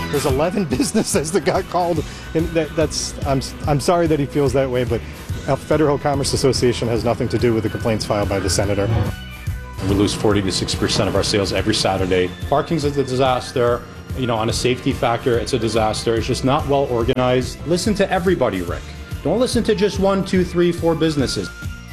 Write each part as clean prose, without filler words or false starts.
There's 11 businesses that got called, and I'm sorry that he feels that way, but Federal Commerce Association has nothing to do with the complaints filed by the senator. We lose 40 to 60% of our sales every Saturday. Parking's a disaster. On a safety factor, it's a disaster. It's just not well organized. Listen to everybody, Rick. Don't listen to just 1, 2, 3, 4 businesses.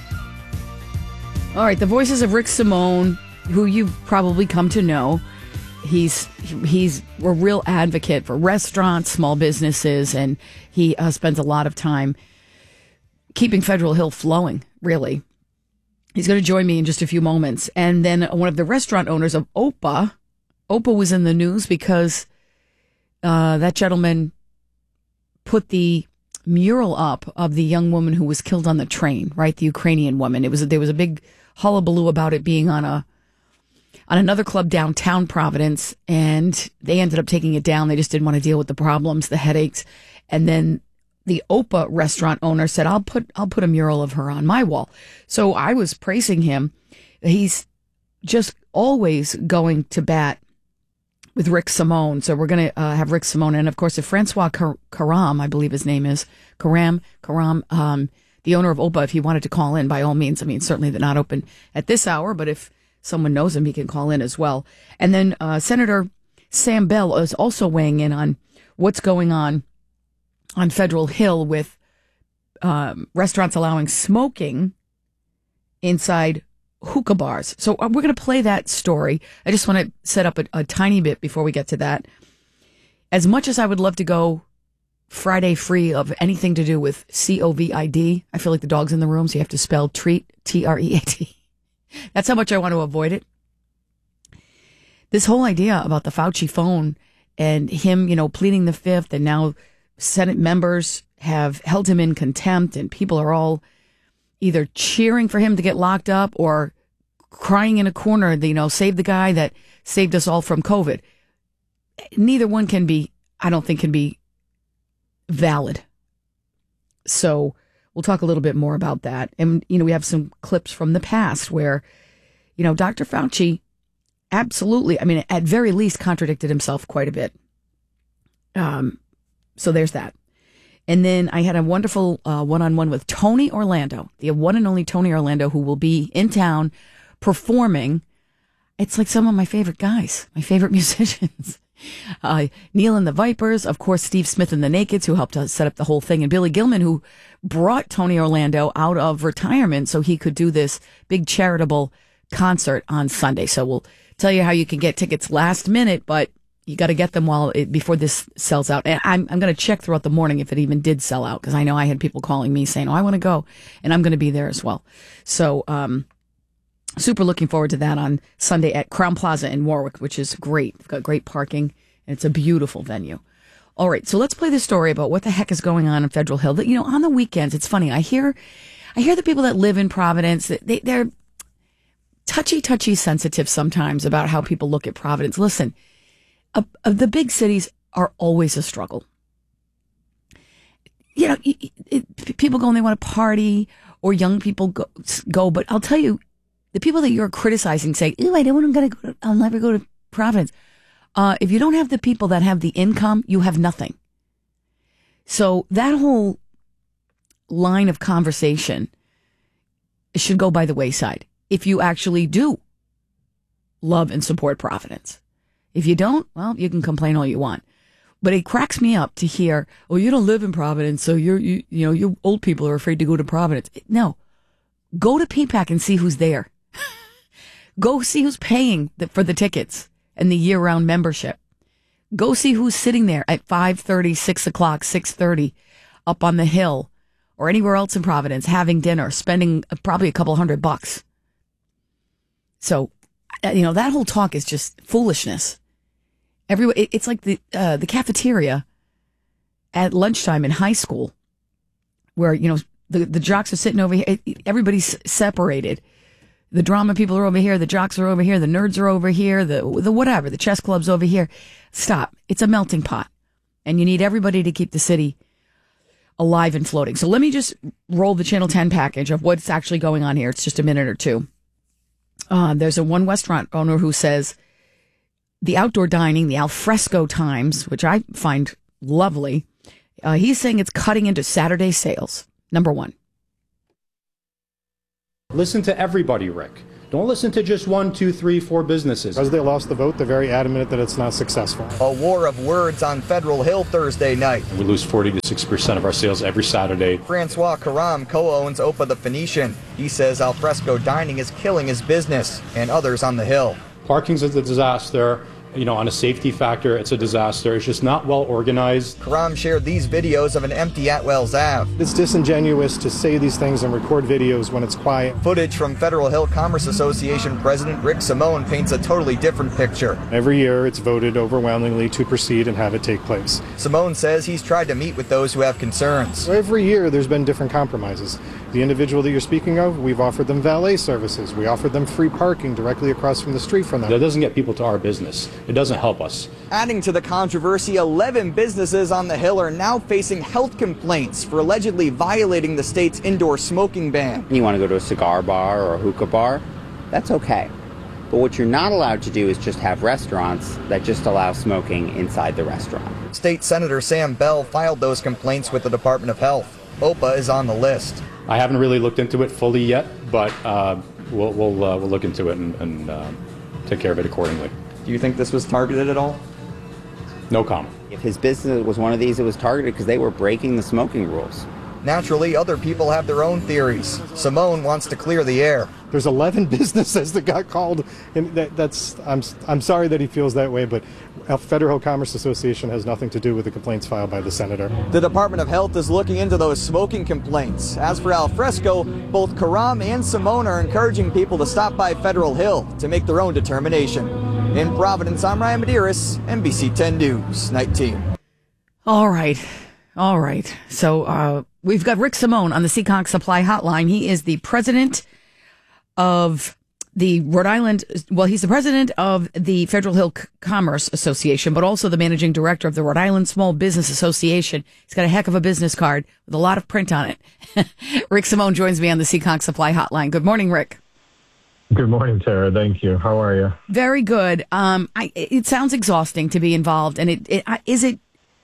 All right, the voices of Rick Simone, who you've probably come to know. He's a real advocate for restaurants, small businesses, and he spends a lot of time keeping Federal Hill flowing, really. He's going to join me in just a few moments. And then one of the restaurant owners of Opa was in the news because that gentleman put the mural up of the young woman who was killed on the train, right? The Ukrainian woman. There was a big hullabaloo about it being on another club downtown Providence, and they ended up taking it down. They just didn't want to deal with the problems, the headaches. And then the Opa restaurant owner said, I'll put a mural of her on my wall. So I was praising him. He's just always going to bat with Rick Simone. So we're going to have Rick Simone. And of course, if Francois Karam, I believe his name is, Karam, the owner of Opa, if he wanted to call in, by all means. I mean, certainly they're not open at this hour, but if someone knows him, he can call in as well. And then Senator Sam Bell is also weighing in on what's going on Federal Hill with restaurants allowing smoking inside hookah bars. So we're going to play that story. I just want to set up a tiny bit before we get to that. As much as I would love to go Friday free of anything to do with COVID, I feel like the dog's in the room, so you have to spell treat, TREAT. That's how much I want to avoid it. This whole idea about the Fauci phone and him, pleading the fifth, and now Senate members have held him in contempt, and people are all either cheering for him to get locked up or crying in a corner, save the guy that saved us all from COVID. Neither one I don't think can be valid. So we'll talk a little bit more about that. And, we have some clips from the past where, Dr. Fauci absolutely, at very least contradicted himself quite a bit. So there's that. And then I had a wonderful one-on-one with Tony Orlando, the one and only Tony Orlando, who will be in town performing. It's like some of my favorite guys, my favorite musicians. Neil and the Vipers, of course, Steve Smith and the Nakeds, who helped us set up the whole thing, and Billy Gilman, who brought Tony Orlando out of retirement so he could do this big charitable concert on Sunday. So we'll tell you how you can get tickets last minute, but you got to get them before this sells out. And I'm going to check throughout the morning if it even did sell out, because I know I had people calling me saying, I want to go, and I'm going to be there as well. So super looking forward to that on Sunday at Crown Plaza in Warwick, which is great. It's got great parking, and it's a beautiful venue. All right, so let's play the story about what the heck is going on in Federal Hill. That, on the weekends, it's funny. I hear the people that live in Providence, they're touchy sensitive sometimes about how people look at Providence. Listen, the big cities are always a struggle. People go and they want to party, or young people go. But I'll tell you, the people that you're criticizing say, "Ooh, I don't want to go. I'll never go to Providence." If you don't have the people that have the income, you have nothing. So that whole line of conversation should go by the wayside if you actually do love and support Providence. If you don't, well, you can complain all you want. But it cracks me up to hear, "Oh, you don't live in Providence, so you old people are afraid to go to Providence." No, go to PPAC and see who's there. Go see who's paying for the tickets and the year-round membership. Go see who's sitting there at 5:30, 6 o'clock, 6:30 up on the hill or anywhere else in Providence having dinner, spending probably a couple $100. So, that whole talk is just foolishness. It's like the cafeteria at lunchtime in high school where, the jocks are sitting over here. Everybody's separated. The drama people are over here. The jocks are over here. The nerds are over here. The whatever. The chess club's over here. Stop. It's a melting pot. And you need everybody to keep the city alive and floating. So let me just roll the Channel 10 package of what's actually going on here. It's just a minute or two. There's one restaurant owner who says, the outdoor dining, the alfresco times, which I find lovely. He's saying it's cutting into Saturday sales. Number one. Listen to everybody, Rick. Don't listen to just 1, 2, 3, 4 businesses. Because they lost the vote, they're very adamant that it's not successful. A war of words on Federal Hill Thursday night. We lose 40 to 60% of our sales every Saturday. Francois Karam co-owns Opa the Phoenician. He says alfresco dining is killing his business and others on the Hill. Parking's a disaster. On a safety factor, it's a disaster. It's just not well organized. Karam shared these videos of an empty Atwells Ave. It's disingenuous to say these things and record videos when it's quiet. Footage from Federal Hill Commerce Association President Rick Simone paints a totally different picture. Every year, it's voted overwhelmingly to proceed and have it take place. Simone says he's tried to meet with those who have concerns. Every year, there's been different compromises. The individual that you're speaking of, we've offered them valet services. We offered them free parking directly across from the street from them. That doesn't get people to our business. It doesn't help us. Adding to the controversy, 11 businesses on the Hill are now facing health complaints for allegedly violating the state's indoor smoking ban. You want to go to a cigar bar or a hookah bar, that's okay. But what you're not allowed to do is just have restaurants that just allow smoking inside the restaurant. State Senator Sam Bell filed those complaints with the Department of Health. OPA is on the list. I haven't really looked into it fully yet, but we'll look into it and take care of it accordingly. Do you think this was targeted at all? No comment. If his business was one of these, it was targeted because they were breaking the smoking rules. Naturally, other people have their own theories. Simone wants to clear the air. There's 11 businesses that got called, and I'm sorry that he feels that way, but Federal Commerce Association has nothing to do with the complaints filed by the senator. The Department of Health is looking into those smoking complaints. As for alfresco, both Karam and Simone are encouraging people to stop by Federal Hill to make their own determination. In Providence, I'm Ryan Medeiros, NBC 10 News, Night Team. All right. So we've got Rick Simone on the Seekonk Supply Hotline. He is the president of the Rhode Island, he's the president of the Federal Hill Commerce Association, but also the managing director of the Rhode Island Small Business Association. He's got a heck of a business card with a lot of print on it. Rick Simone joins me on the Seekonk Supply Hotline. Good morning, Rick. Good morning, Tara. Thank you. How are you? Very good. It sounds exhausting to be involved, and is it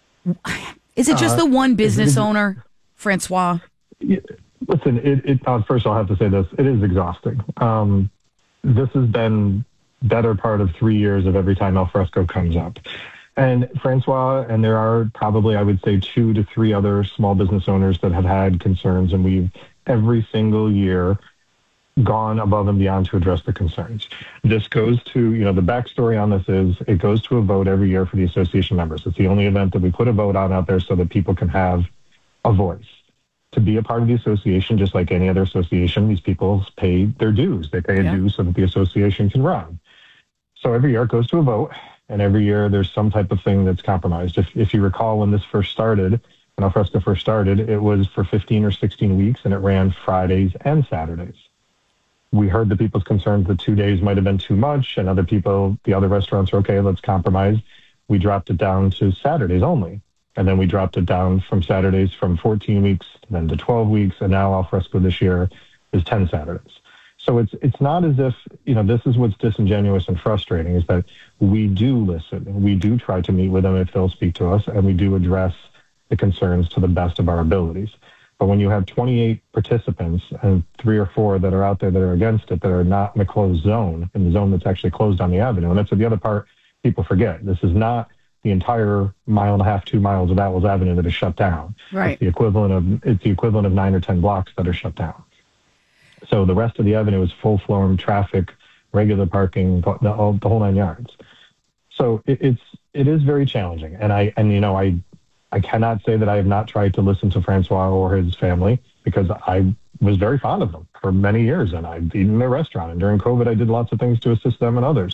just the one business owner, Francois? Listen, first I'll have to say this. It is exhausting. This has been better part of 3 years of every time alfresco comes up. And Francois, and there are probably, I would say, 2 to 3 other small business owners that have had concerns, and we've every single year gone above and beyond to address the concerns. This goes to, the backstory on this is it goes to a vote every year for the association members. It's the only event that we put a vote on out there so that people can have a voice. To be a part of the association, just like any other association, these people pay their dues. They pay a due so that the association can run. So every year it goes to a vote, and every year there's some type of thing that's compromised. If you recall when this first started, when alfresco first started, it was for 15 or 16 weeks, and it ran Fridays and Saturdays. We heard the people's concerns that 2 days might have been too much, and the other restaurants are okay, let's compromise. We dropped it down to Saturdays only. And then we dropped it down from Saturdays from 14 weeks, then to 12 weeks, and now alfresco this year is 10 Saturdays. So it's not as if, this is what's disingenuous and frustrating, is that we do listen. We do try to meet with them if they'll speak to us, and we do address the concerns to the best of our abilities. But when you have 28 participants and 3 or 4 that are out there that are against it, that are not in the closed zone, in the zone that's actually closed on the avenue, and that's the other part people forget. This is not the entire 1.5 miles, 2 miles of Atwells Avenue that is shut down. Right. It's the equivalent of 9 or 10 blocks that are shut down. So the rest of the avenue is full-flown traffic, regular parking, the whole 9 yards. So it is very challenging. And I cannot say that I have not tried to listen to Francois or his family, because I was very fond of them for many years, and I've eaten in their restaurant. And during COVID, I did lots of things to assist them and others.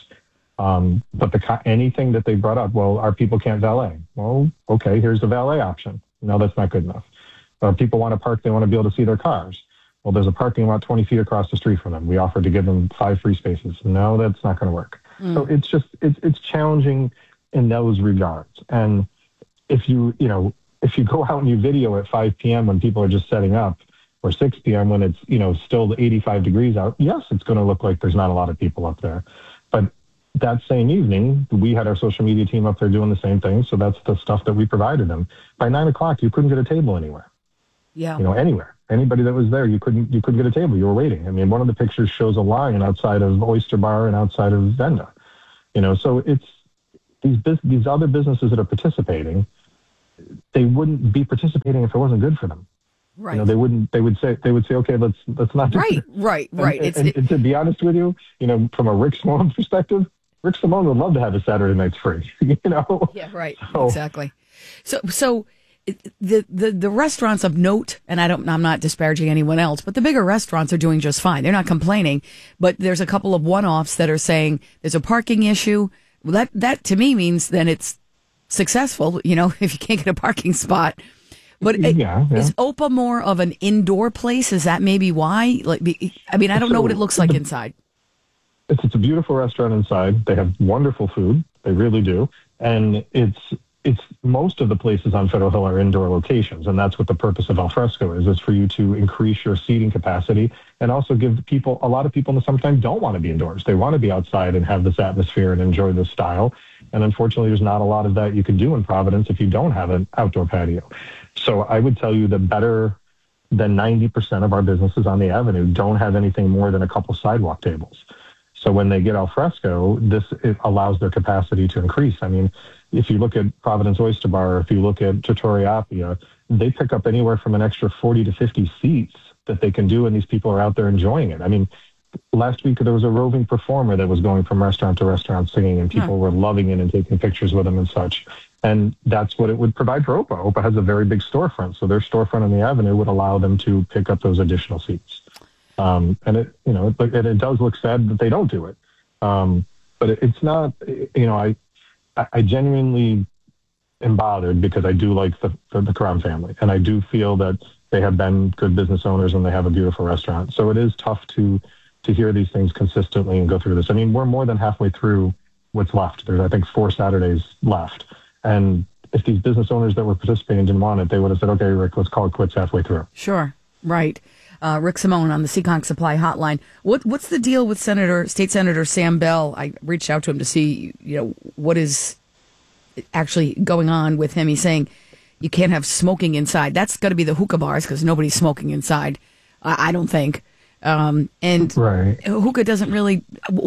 But anything that they brought up, our people can't valet. Well, okay, here's the valet option. No, that's not good enough. People want to park, they want to be able to see their cars. Well, there's a parking lot 20 feet across the street from them. We offered to give them 5 free spaces. No, that's not going to work. So it's challenging in those regards. And if you go out and you video at 5 p.m. when people are just setting up, or 6 p.m. when it's, still 85 degrees out, yes, it's going to look like there's not a lot of people up there. But that same evening, we had our social media team up there doing the same thing. So that's the stuff that we provided them. By 9 o'clock, you couldn't get a table anywhere. Yeah. Anywhere. Anybody that was there, you couldn't get a table. You were waiting. I mean, one of the pictures shows a line outside of Oyster Bar and outside of Venda. So it's these other businesses that are participating. They wouldn't be participating if it wasn't good for them. Right. They would say, okay, let's not do it. Right. And to be honest with you, from a Rick Simone perspective, Rick Simone would love to have his Saturday nights free. Yeah, right. Exactly. So the restaurants of note, and I'm not disparaging anyone else, but the bigger restaurants are doing just fine. They're not complaining, but there's a couple of one-offs that are saying there's a parking issue. Well, that to me means then it's successful, if you can't get a parking spot. But is OPA more of an indoor place? Is that maybe why? I don't know what it looks like inside. It's a beautiful restaurant inside. They have wonderful food. They really do. And it's most of the places on Federal Hill are indoor locations. And that's what the purpose of Alfresco is for you to increase your seating capacity and also give people, a lot of people in the summertime don't want to be indoors. They want to be outside and have this atmosphere and enjoy this style. And unfortunately, there's not a lot of that you can do in Providence if you don't have an outdoor patio. So I would tell you that better than 90% of our businesses on the avenue don't have anything more than a couple sidewalk tables. So when they get Alfresco, it allows their capacity to increase. I mean, if you look at Providence Oyster Bar, if you look at Trattoria Appia, they pick up anywhere from an extra 40 to 50 seats that they can do, and these people are out there enjoying it. I mean, last week there was a roving performer that was going from restaurant to restaurant singing, and people were loving it and taking pictures with them and such. And that's what it would provide for OPA. OPA has a very big storefront, so their storefront on the avenue would allow them to pick up those additional seats. And it does look sad that they don't do it. But it's not, I genuinely am bothered because I do like the Karam family, and I do feel that they have been good business owners and they have a beautiful restaurant. So it is tough to hear these things consistently and go through this. I mean, we're more than halfway through what's left. There's, I think, 4 Saturdays left. And if these business owners that were participating didn't want it, they would have said, okay, Rick, let's call it quits halfway through. Sure. Right. Rick Simone on the Seekonk Supply Hotline. What's the deal with State Senator Sam Bell? I reached out to him to see, what is actually going on with him. He's saying you can't have smoking inside. That's got to be the hookah bars because nobody's smoking inside, I don't think. And right. Hookah doesn't really.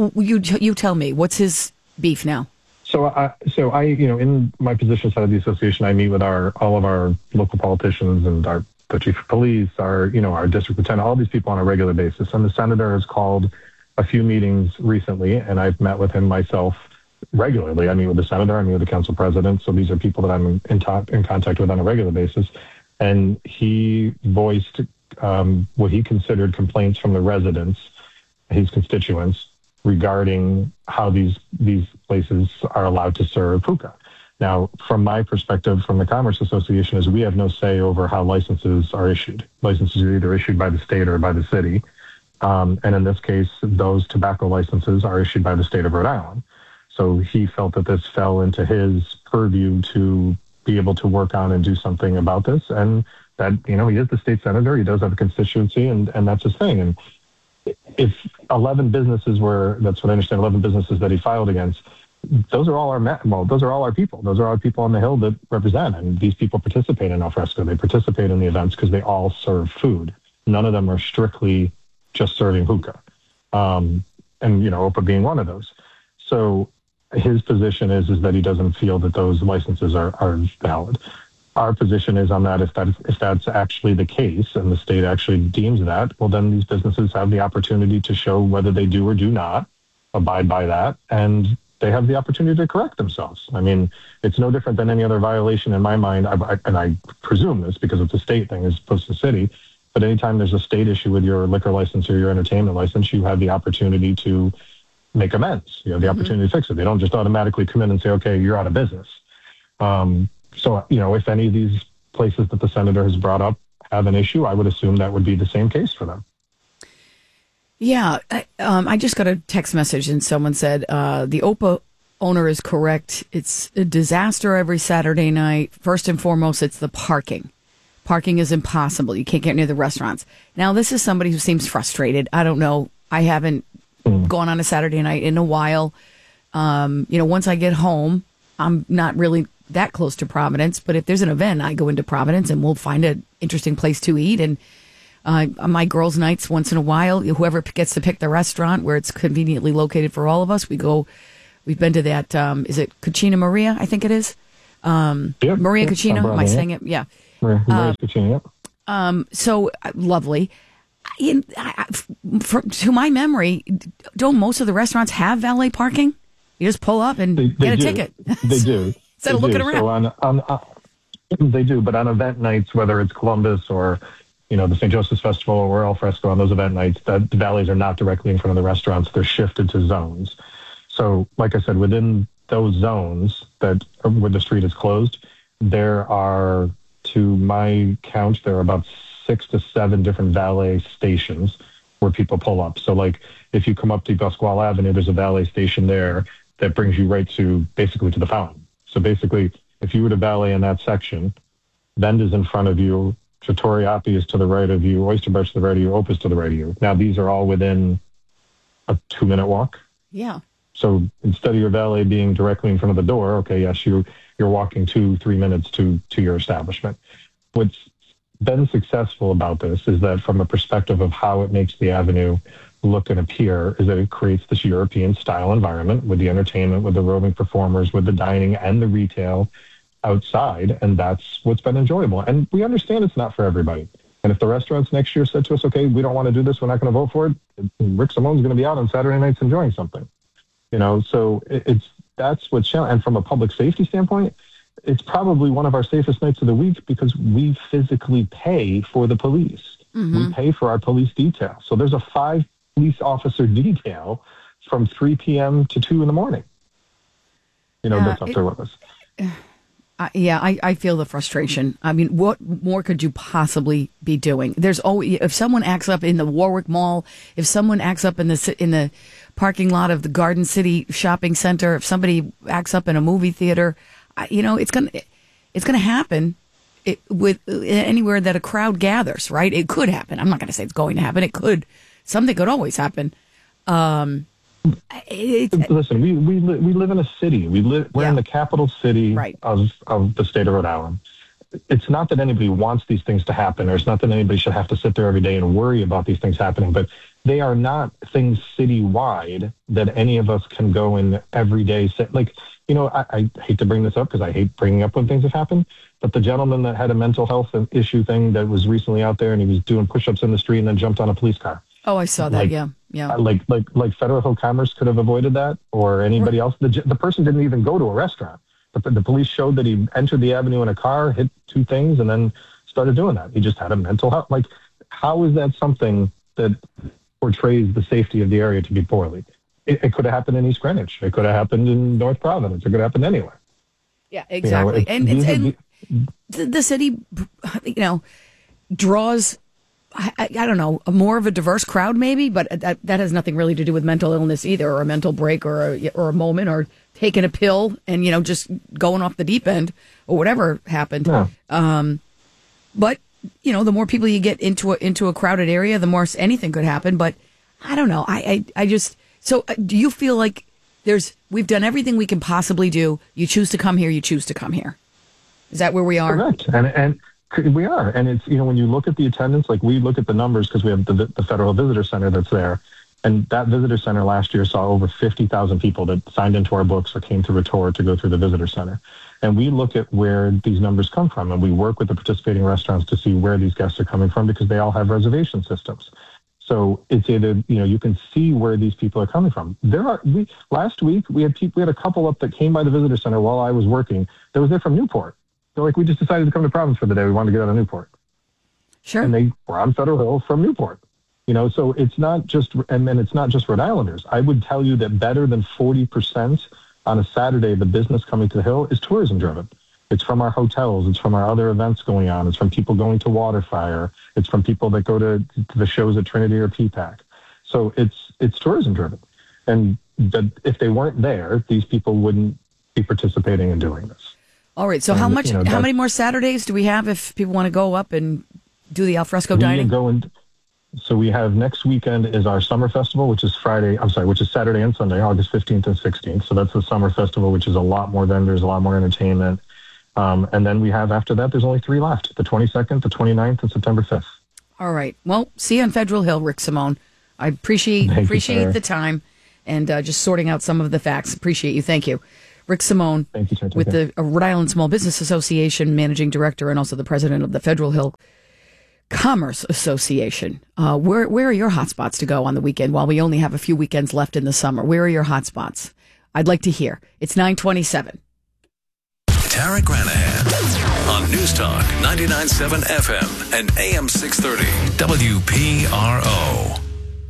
You tell me, what's his beef now? So I, in my position as head of the association, I meet with all of our local politicians and the chief of police, our district lieutenant, all these people on a regular basis. And the senator has called a few meetings recently, and I've met with him myself regularly. I meet with the senator, I meet with the council president. So these are people that I'm in contact with on a regular basis. And he voiced what he considered complaints from the residents, his constituents, regarding how these places are allowed to serve hookah. Now, from my perspective, from the Commerce Association, is we have no say over how licenses are issued. Licenses are either issued by the state or by the city. And in this case, those tobacco licenses are issued by the state of Rhode Island. So he felt that this fell into his purview to be able to work on and do something about this. And that, he is the state senator. He does have a constituency, and that's his thing. And if 11 businesses that's what I understand, 11 businesses that he filed against, those are all our people. Those are our people on the Hill that represent. And these people participate in Alfresco. They participate in the events because they all serve food. None of them are strictly just serving hookah. And, OPA being one of those. So his position is that he doesn't feel that those licenses are valid. Our position is on that. If that's actually the case and the state actually deems that, well, then these businesses have the opportunity to show whether they do or do not abide by that. And they have the opportunity to correct themselves. I mean, it's no different than any other violation in my mind. And I presume this because it's a state thing as opposed to city. But anytime there's a state issue with your liquor license or your entertainment license, you have the opportunity to make amends. You have the opportunity to fix it. They don't just automatically come in and say, okay, you're out of business. So, if any of these places that the senator has brought up have an issue, I would assume that would be the same case for them. Yeah. I just got a text message and someone said, the OPA owner is correct. It's a disaster every Saturday night. First and foremost, it's the parking. Parking is impossible. You can't get near the restaurants. Now, this is somebody who seems frustrated. I don't know. I haven't gone on a Saturday night in a while. Once I get home, I'm not really that close to Providence, but if there's an event, I go into Providence and we'll find an interesting place to eat. And on my girls' nights, once in a while, whoever gets to pick the restaurant where it's conveniently located for all of us, we go. We've been to that. Is it Cucina Maria? I think it is. Maria Cucina. Am I saying it? Yeah. Maria Cucina. Yep. So lovely. To my memory, don't most of the restaurants have valet parking? You just pull up and get a ticket. They do. Instead of looking around. So they do, but on event nights, whether it's Columbus or the St. Joseph's Festival or Al Fresco, on those event nights, the valets are not directly in front of the restaurants. They're shifted to zones. So, like I said, within those zones where the street is closed, there are, to my count, there are about 6 to 7 different valet stations where people pull up. So, like, if you come up to Pasquale Avenue, there's a valet station there that brings you right to the fountain. So basically, if you were to valet in that section, Vend is in front of you, Trattori Api is to the right of you, Oyster Bar to the right of you, Opus to the right of you. Now, these are all within a 2-minute walk. Yeah. So instead of your valet being directly in front of the door, okay, yes, you're walking 2-3 minutes to your establishment. What's been successful about this is that from a perspective of how it makes the avenue look and appear is that it creates this European style environment with the entertainment, with the roving performers, with the dining and the retail outside. And that's what's been enjoyable. And we understand it's not for everybody. And if the restaurants next year said to us, okay, we don't want to do this, we're not going to vote for it, Rick Simone's going to be out on Saturday nights enjoying something. So that's what's challenging. And from a public safety standpoint, it's probably one of our safest nights of the week because we physically pay for the police. Mm-hmm. We pay for our police detail. So there's a 5 police officer detail from 3 p.m. to 2 in the morning. That's up there with us. I feel the frustration. I mean, what more could you possibly be doing? There's always, if someone acts up in the Warwick Mall, if someone acts up in the parking lot of the Garden City Shopping Center, if somebody acts up in a movie theater, it's gonna happen. With anywhere that a crowd gathers, right? It could happen. I'm not going to say it's going to happen. It could. Something could always happen. Listen, we live in a city. We're in the capital city of the state of Rhode Island. It's not that anybody wants these things to happen, or it's not that anybody should have to sit there every day and worry about these things happening, but they are not things citywide that any of us can go in every day. I hate to bring this up because I hate bringing up when things have happened, but the gentleman that had a mental health issue thing that was recently out there and he was doing push-ups in the street and then jumped on a police car. Oh, I saw that. Yeah. Like Federal Hill Commerce could have avoided that, or anybody else. The person didn't even go to a restaurant. The police showed that he entered the avenue in a car, hit 2 things, and then started doing that. He just had a mental health. Like, how is that something that portrays the safety of the area to be poorly? It could have happened in East Greenwich. It could have happened in North Providence. It could have happened anywhere. Yeah, exactly. And the city, draws, I don't know, more of a diverse crowd maybe, but that has nothing really to do with mental illness either, or a mental break, or a moment, or taking a pill and, just going off the deep end, or whatever happened. Yeah. But, the more people you get into a crowded area, the more anything could happen. But I don't know. I just... So do you feel like we've done everything we can possibly do? You choose to come here. You choose to come here. Is that where we are? Correct. And we are. And it's, when you look at the attendance, like we look at the numbers because we have the Federal Visitor Center that's there. And that visitor center last year saw over 50,000 people that signed into our books or came to Rhetor to go through the visitor center. And we look at where these numbers come from, and we work with the participating restaurants to see where these guests are coming from because they all have reservation systems. So it's either, you can see where these people are coming from. Last week, we had a couple up that came by the visitor center while I was working that was there from Newport. They're like, we just decided to come to Providence for the day. We wanted to get out of Newport. Sure. And they were on Federal Hill from Newport. So it's not just, and it's not just Rhode Islanders. I would tell you that better than 40% on a Saturday, the business coming to the Hill is tourism driven. It's from our hotels. It's from our other events going on. It's from people going to Waterfire. It's from people that go to the shows at Trinity or PPAC. So it's tourism driven. And if they weren't there, these people wouldn't be participating in doing this. All right. So how many more Saturdays do we have if people want to go up and do the alfresco dining? So we have next weekend is our summer festival, which is Saturday and Sunday, August 15th and 16th. So that's the summer festival, which is a lot more vendors, a lot more entertainment. And then we have, after that, there's only 3 left, the 22nd, the 29th, and September 5th. All right. Well, see you on Federal Hill, Rick Simone. I appreciate the time and just sorting out some of the facts. Appreciate you. Thank you. Rick Simone, thank you, with the Rhode Island Small Business Association, managing director and also the president of the Federal Hill Commerce Association. Where are your hot spots to go on the weekend while we only have a few weekends left in the summer? Where are your hot spots? I'd like to hear. It's 9:27. Tara Granahan on News Talk 99.7 FM and AM 630 WPRO.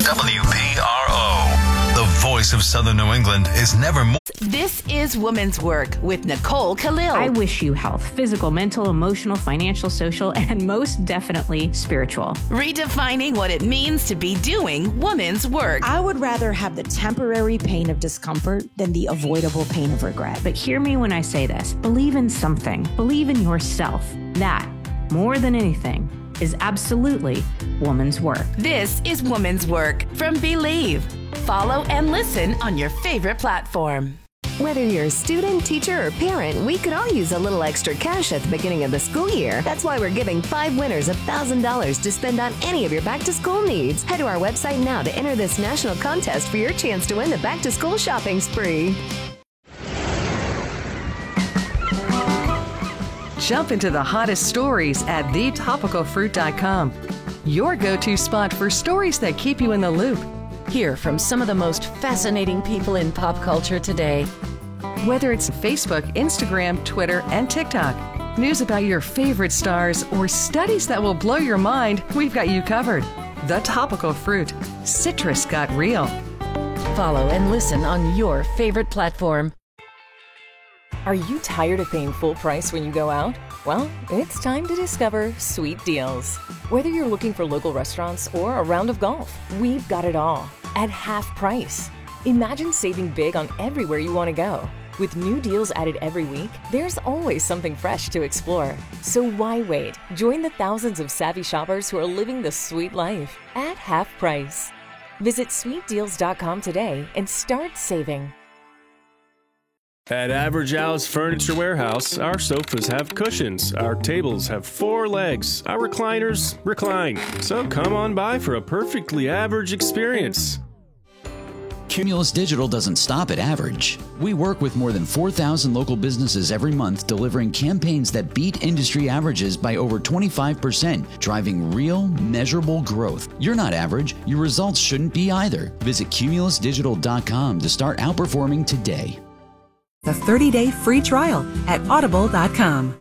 WPRO. The voice of Southern New England is never more. This is Woman's Work with Nicole Khalil. I wish you health, physical, mental, emotional, financial, social, and most definitely spiritual. Redefining what it means to be doing woman's work. I would rather have the temporary pain of discomfort than the avoidable pain of regret. But hear me when I say this. Believe in something. Believe in yourself. That, more than anything, is absolutely woman's work. This is Woman's Work from Believe. Follow and listen on your favorite platform. Whether you're a student, teacher, or parent, we could all use a little extra cash at the beginning of the school year. That's why we're giving 5 winners $1,000 to spend on any of your back-to-school needs. Head to our website now to enter this national contest for your chance to win the back-to-school shopping spree. Jump into the hottest stories at thetopicalfruit.com. Your go-to spot for stories that keep you in the loop. Hear from some of the most fascinating people in pop culture today. Whether it's Facebook, Instagram, Twitter, and TikTok, news about your favorite stars, or studies that will blow your mind, we've got you covered. The Topical Fruit. Citrus got real. Follow and listen on your favorite platform. Are you tired of paying full price when you go out? Well, it's time to discover Sweet Deals. Whether you're looking for local restaurants or a round of golf, we've got it all at half price. Imagine saving big on everywhere you want to go. With new deals added every week, there's always something fresh to explore. So why wait? Join the thousands of savvy shoppers who are living the sweet life at half price. Visit sweetdeals.com today and start saving. At Average Al's Furniture Warehouse, our sofas have cushions, our tables have 4 legs, our recliners recline. So come on by for a perfectly average experience. Cumulus Digital doesn't stop at average. We work with more than 4,000 local businesses every month, delivering campaigns that beat industry averages by over 25%, driving real, measurable growth. You're not average. Your results shouldn't be either. Visit cumulusdigital.com to start outperforming today. The 30-day free trial at audible.com.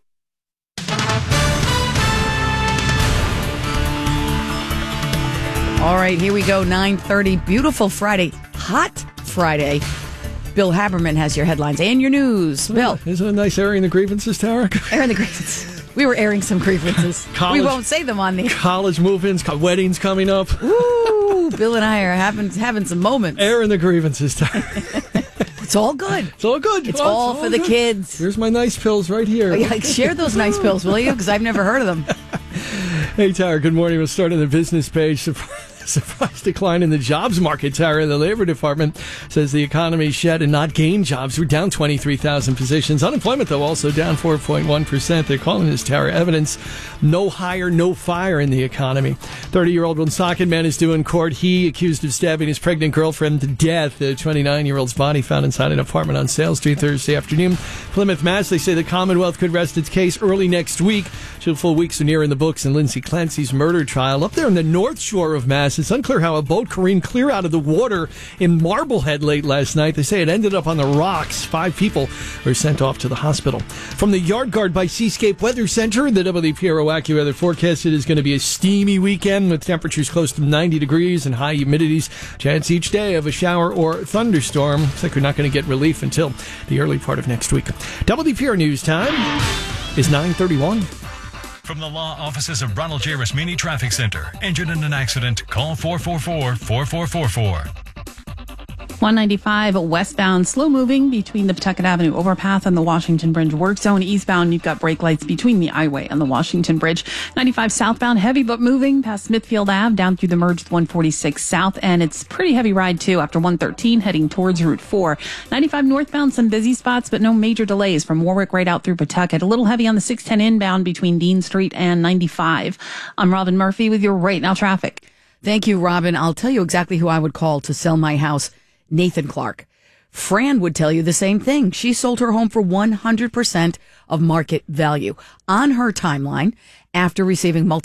All right, here we go, 9:30. Beautiful Friday. Hot Friday. Bill Haberman has your headlines and your news. Bill. Isn't it nice airing the grievances, Tara? Airing the grievances. We were airing some grievances. We won't say them on the college move-ins, weddings coming up. Ooh, Bill and I are having some moments. Airing the grievances, Tara. It's all good. It's all good. It's all for the kids. Here's my nice pills right here. Oh, yeah, share those nice pills, will you? Because I've never heard of them. Hey, Tara, good morning. We'll start on the business page. Surprise decline in the jobs market, Tara. The Labor Department says the economy shed and not gained jobs. We're down 23,000 positions. Unemployment, though, also down 4.1%. They're calling this, Tara, evidence no hire, no fire in the economy. 30-year-old Woonsocket man is due in court. He accused of stabbing his pregnant girlfriend to death. The 29-year-old's body found inside an apartment on Sale Street Thursday afternoon. Plymouth, Mass. They say the Commonwealth could rest its case early next week. 2 full weeks are near in the books in Lindsay Clancy's murder trial. Up there in the North Shore of Mass, it's unclear how a boat careened clear out of the water in Marblehead late last night. They say it ended up on the rocks. 5 people were sent off to the hospital. From the Yard Guard by Seascape Weather Center, the WPRO AccuWeather forecast it is going to be a steamy weekend with temperatures close to 90 degrees and high humidities. Chance each day of a shower or thunderstorm. Looks like we're not going to get relief until the early part of next week. WPRO News Time is 9:31. From the law offices of Ronald J. Rasmini Traffic Center. Injured in an accident? Call 444-4444. 195 westbound, slow moving between the Pawtucket Avenue overpass and the Washington Bridge work zone. Eastbound, you've got brake lights between the highway and the Washington Bridge. 95 southbound, heavy but moving past Smithfield Ave down through the merge 146 south. And it's pretty heavy ride too after 113 heading towards Route 4. 95 northbound, some busy spots, but no major delays from Warwick right out through Pawtucket. A little heavy on the 610 inbound between Dean Street and 95. I'm Robin Murphy with your Right Now traffic. Thank you, Robin. I'll tell you exactly who I would call to sell my house. Nathan Clark. Fran would tell you the same thing. She sold her home for 100% of market value on her timeline after receiving multiple